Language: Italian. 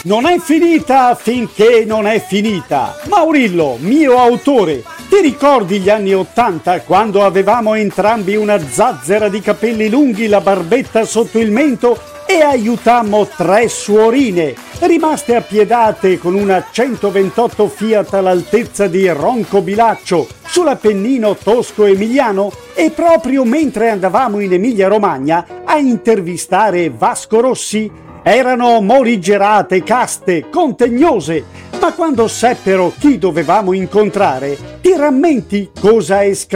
Non è finita finché non è finita. Maurillo, mio autore, ti ricordi gli anni '80 quando avevamo entrambi una zazzera di capelli lunghi, la barbetta sotto il mento e aiutammo 3 suorine, rimaste appiedate con una 128 Fiat all'altezza di Roncobilaccio sull'Appennino tosco-emiliano e proprio mentre andavamo in Emilia-Romagna a intervistare Vasco Rossi? Erano morigerate, caste, contegnose, ma quando seppero chi dovevamo incontrare, ti rammenti cosa